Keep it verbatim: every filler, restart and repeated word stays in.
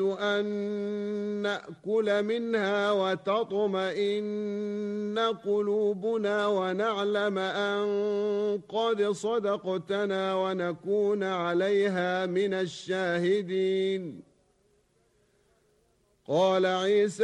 أن نأكل منها وتطمئن قلوبنا ونعلم أن قد صدقتنا ونكون عليها من الشاهدين. قال عيسى